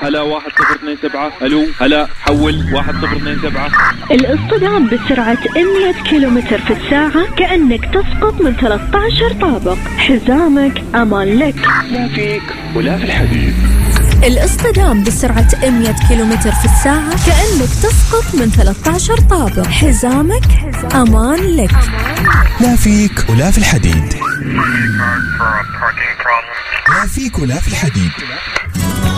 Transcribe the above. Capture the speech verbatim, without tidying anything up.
هلا واحد صفر اثنين سبعة. الو هلا حول واحد صفر اثنين سبعة. الاصطدام بسرعة مئة كيلومتر في الساعة كأنك تسقط من ثلاثة عشر طابق. حزامك أمان لك. لا فيك ولا في الحديد. الاصطدام بسرعة مئة كيلومتر في الساعة كأنك تسقط من ثلاثة عشر طابق. حزامك أمان لك. لا فيك ولا في الحديد. لا فيك ولا في الحديد.